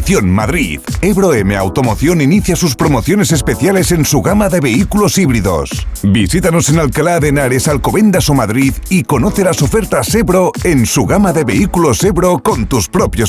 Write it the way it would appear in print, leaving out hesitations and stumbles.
Exposición Madrid. Ebro M Automoción inicia sus promociones especiales en su gama de vehículos híbridos. Visítanos en Alcalá de Henares, Alcobendas o Madrid y conoce las ofertas Ebro en su gama de vehículos Ebro con tus propios